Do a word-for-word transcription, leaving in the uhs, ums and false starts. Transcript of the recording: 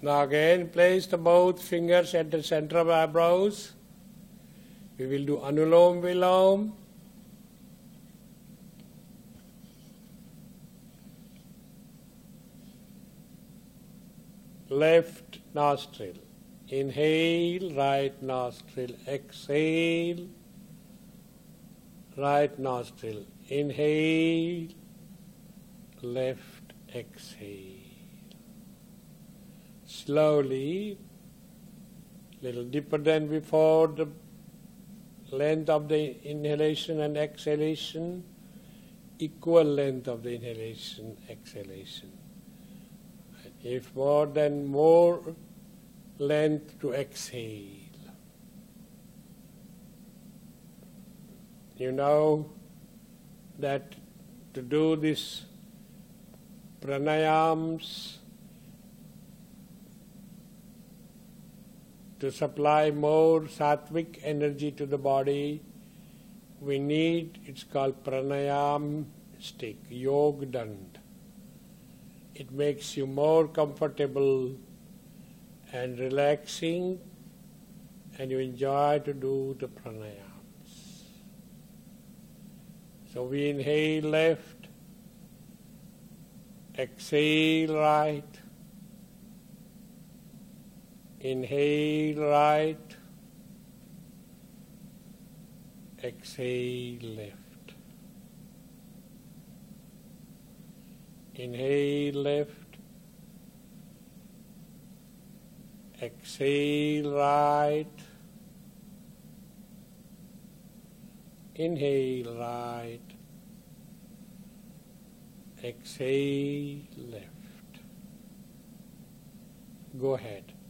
Now again, place the both fingers at the center of eyebrows. We will do Anulom Vilom. Left nostril. Inhale, right nostril. Exhale, right nostril. Inhale, left exhale. Slowly, little deeper than before, the length of the inhalation and exhalation, equal length of the inhalation, exhalation. If more, then more length to exhale. You know that to do this pranayams, to supply more sattvic energy to the body, we need, it's called pranayam stick, Yog Dand. It makes you more comfortable and relaxing, and you enjoy to do the pranayams. So we inhale left, exhale right, inhale right, exhale left. Inhale left, exhale right, inhale right, exhale left. Go ahead.